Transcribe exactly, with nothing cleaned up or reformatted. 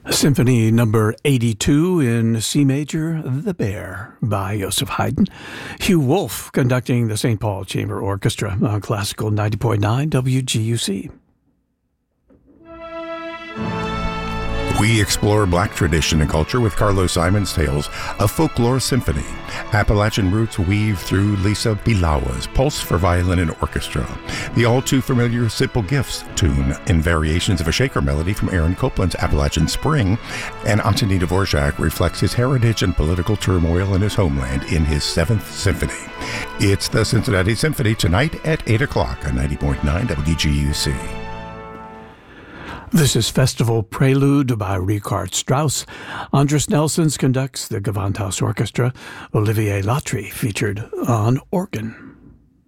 Symphony number eighty-two in C major, The Bear by Joseph Haydn. Hugh Wolf conducting the Saint Paul Chamber Orchestra on Classical ninety point nine W G U C. We explore Black tradition and culture with Carlos Simon's Tales of Folklore Symphony. Appalachian roots weave through Lisa Bilawa's Pulse for Violin and Orchestra. The all-too-familiar Simple Gifts tune in variations of a shaker melody from Aaron Copland's Appalachian Spring, and Antoni Dvorak reflects his heritage and political turmoil in his homeland in his Seventh Symphony. It's the Cincinnati Symphony tonight at eight o'clock on ninety point nine W G U C. This is Festival Prelude by Richard Strauss. Andres Nelsons conducts the Gewandhaus Orchestra. Olivier Latry featured on organ.